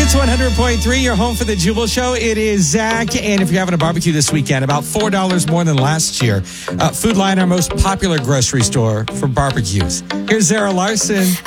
It's 100.3, your home for the Jubal Show. It is Zach, and if you're having a barbecue this weekend, about $4 more than last year. Food Lion, our most popular grocery store for barbecues. Here's Zara Larson.